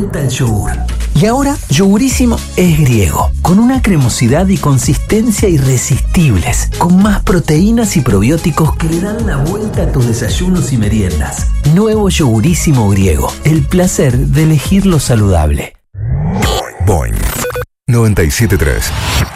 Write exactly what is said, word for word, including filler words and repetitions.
vuelta al yogur. Y ahora, Yogurísimo es griego, con una cremosidad y consistencia irresistibles, con más proteínas y probióticos que le dan la vuelta a tus desayunos y meriendas. Nuevo Yogurísimo griego, el placer de elegir lo saludable. Boing noventa y siete punto tres.